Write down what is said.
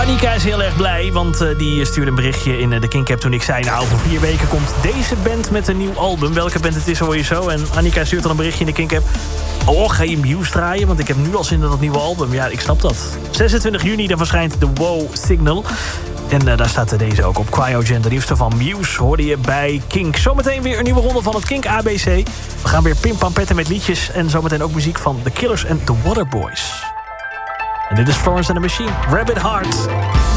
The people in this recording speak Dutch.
Annika is heel erg blij, want die stuurde een berichtje in de Kink App toen ik zei... nou, over 4 weken komt deze band met een nieuw album. Welke band het is, hoor je zo. En Annika stuurt dan een berichtje in de Kink App... oh, ga je Muse draaien? Want ik heb nu al zin in dat nieuwe album. Ja, ik snap dat. 26 juni, dan verschijnt de Wow Signal. En daar staat deze ook op. Cryogen, de nieuwste van Muse, hoorde je bij Kink. Zometeen weer een nieuwe ronde van het Kink ABC. We gaan weer pimpampetten met liedjes. En zometeen ook muziek van The Killers en The Waterboys. En dit is Florence and the Machine, Rabbit Heart.